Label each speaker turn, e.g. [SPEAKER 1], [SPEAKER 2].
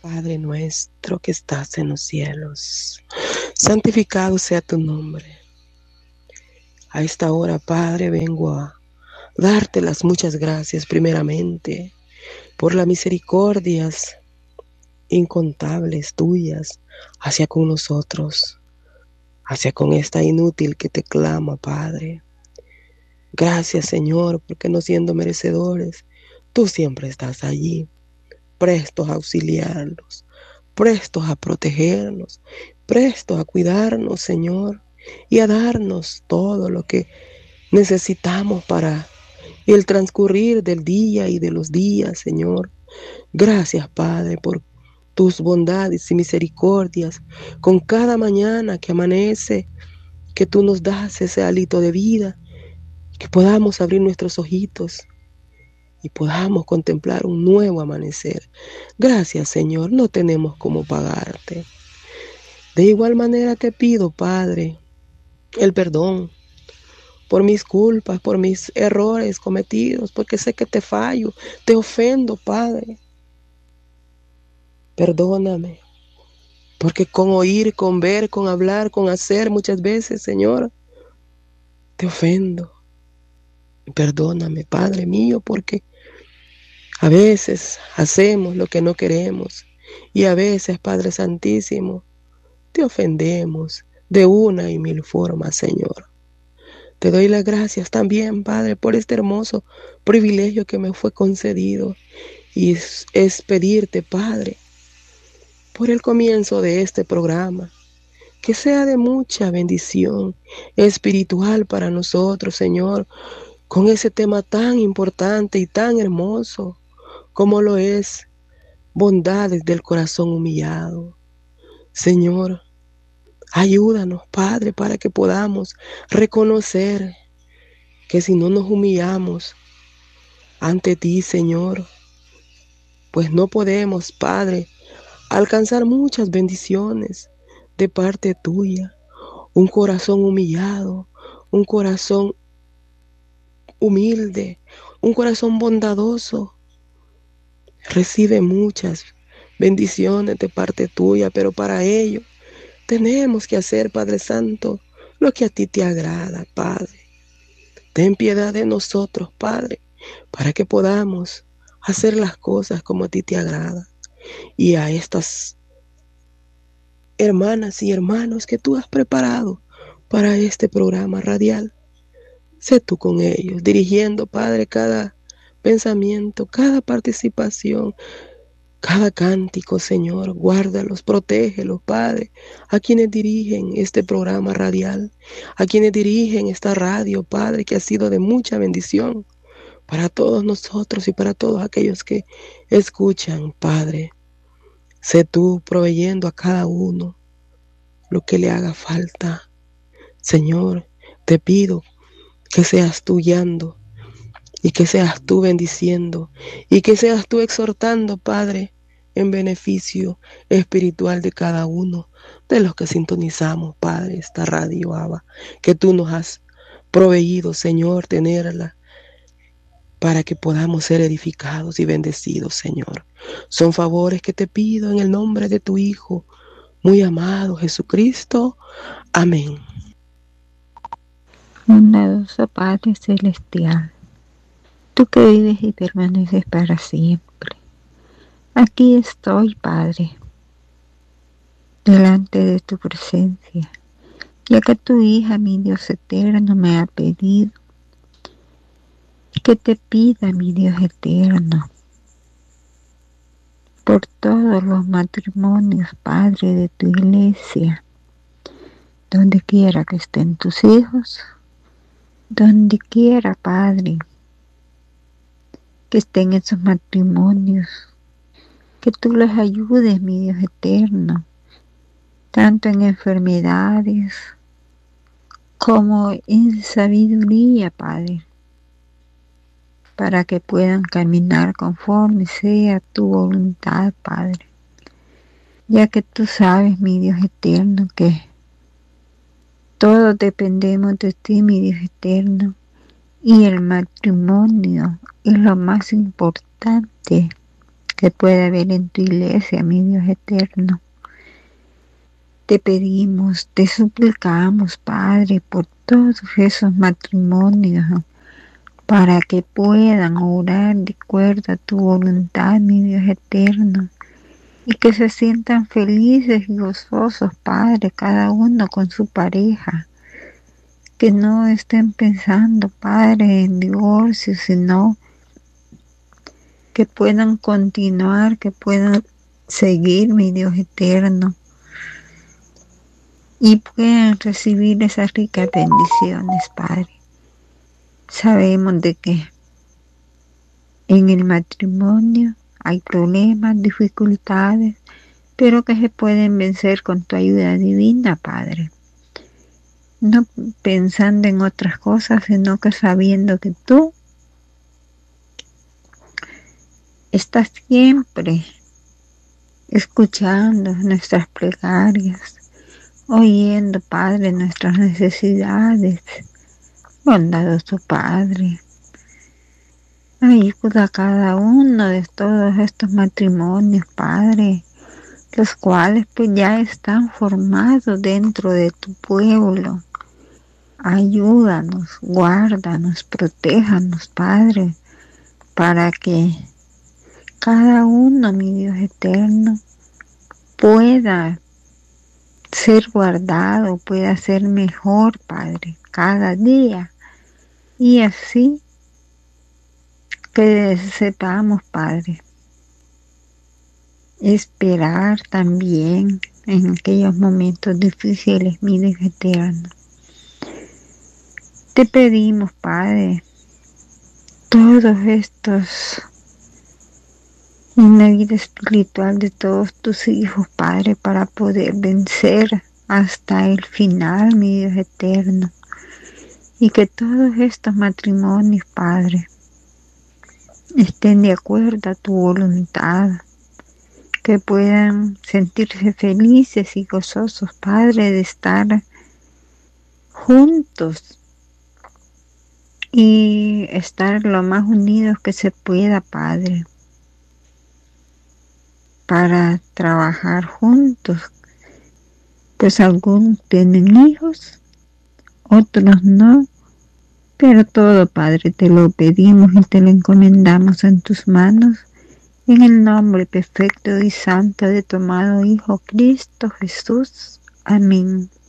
[SPEAKER 1] Padre nuestro que estás en los cielos, santificado sea tu nombre. A esta hora, Padre, vengo a darte las muchas gracias primeramente por las misericordias incontables tuyas hacia con nosotros, hacia con esta inútil que te clama, Padre. Gracias, Señor, porque no siendo merecedores, tú siempre estás allí, prestos a auxiliarnos, prestos a protegernos, prestos a cuidarnos, Señor, y a darnos todo lo que necesitamos para el transcurrir del día y de los días, Señor. Gracias, Padre, por tus bondades y misericordias con cada mañana que amanece, que tú nos das ese hálito de vida, que podamos abrir nuestros ojitos y podamos contemplar un nuevo amanecer. Gracias, Señor, no tenemos cómo pagarte. De igual manera te pido, Padre, el perdón por mis culpas, por mis errores cometidos, porque sé que te fallo, te ofendo, Padre. Perdóname, porque con oír, con ver, con hablar, con hacer muchas veces, Señor, te ofendo. Perdóname, Padre mío, porque a veces hacemos lo que no queremos y a veces, Padre Santísimo, te ofendemos de una y mil formas, Señor. Te doy las gracias también, Padre, por este hermoso privilegio que me fue concedido y es pedirte, Padre, por el comienzo de este programa, que sea de mucha bendición espiritual para nosotros, Señor, con ese tema tan importante y tan hermoso como lo es bondades del corazón humillado. Señor, ayúdanos, Padre, para que podamos reconocer que si no nos humillamos ante ti, Señor, pues no podemos, Padre, alcanzar muchas bendiciones de parte tuya. Un corazón humillado, un corazón humilde, un corazón bondadoso, recibe muchas bendiciones de parte tuya, pero para ello tenemos que hacer, Padre Santo, lo que a ti te agrada, Padre. Ten piedad de nosotros, Padre, para que podamos hacer las cosas como a ti te agrada. Y a estas hermanas y hermanos que tú has preparado para este programa radial, sé tú con ellos, dirigiendo, Padre, cada pensamiento, cada participación, cada cántico, Señor. Guárdalos, protégelos, Padre, a quienes dirigen este programa radial, a quienes dirigen esta radio, Padre, que ha sido de mucha bendición para todos nosotros y para todos aquellos que escuchan, Padre. Sé tú proveyendo a cada uno lo que le haga falta. Señor, te pido que seas tú guiando y que seas tú bendiciendo y que seas tú exhortando, Padre, en beneficio espiritual de cada uno de los que sintonizamos, Padre, esta radio, Abba, que tú nos has proveído, Señor, tenerla para que podamos ser edificados y bendecidos, Señor. Son favores que te pido en el nombre de tu Hijo, muy amado Jesucristo. Amén.
[SPEAKER 2] Bondadoso Padre Celestial, tú que vives y permaneces para siempre, aquí estoy, Padre, delante de tu presencia, ya que tu hija, mi Dios eterno, me ha pedido que te pida, mi Dios eterno, por todos los matrimonios, Padre, de tu iglesia, donde quiera que estén tus hijos, donde quiera, Padre, que estén en sus matrimonios, que tú les ayudes, mi Dios eterno, tanto en enfermedades como en sabiduría, Padre, para que puedan caminar conforme sea tu voluntad, Padre. Ya que tú sabes, mi Dios eterno, que todos dependemos de ti, mi Dios eterno, y el matrimonio es lo más importante que puede haber en tu iglesia, mi Dios eterno. Te pedimos, te suplicamos, Padre, por todos esos matrimonios, para que puedan orar de acuerdo a tu voluntad, mi Dios eterno, y que se sientan felices y gozosos, Padre, cada uno con su pareja, que no estén pensando, Padre, en divorcio, sino que puedan continuar, que puedan seguir, mi Dios eterno, y puedan recibir esas ricas bendiciones, Padre. Sabemos de que en el matrimonio hay problemas, dificultades, pero que se pueden vencer con tu ayuda divina, Padre. No pensando en otras cosas, sino que sabiendo que tú estás siempre escuchando nuestras plegarias, oyendo, Padre, nuestras necesidades. Bondadoso Padre, ayuda a cada uno de todos estos matrimonios, Padre, los cuales pues ya están formados dentro de tu pueblo. Ayúdanos, guárdanos, protéjanos, Padre, para que cada uno, mi Dios eterno, pueda ser guardado, pueda ser mejor, Padre, cada día. Y así que sepamos, Padre, esperar también en aquellos momentos difíciles, mi Dios eterno. Te pedimos, Padre, todos estos en la vida espiritual de todos tus hijos, Padre, para poder vencer hasta el final, mi Dios eterno. Y que todos estos matrimonios, Padre, estén de acuerdo a tu voluntad, que puedan sentirse felices y gozosos, Padre, de estar juntos y estar lo más unidos que se pueda, Padre, para trabajar juntos. Pues algunos tienen hijos, otros no, pero todo, Padre, te lo pedimos y te lo encomendamos en tus manos, en el nombre perfecto y santo de tu amado Hijo Cristo Jesús. Amén.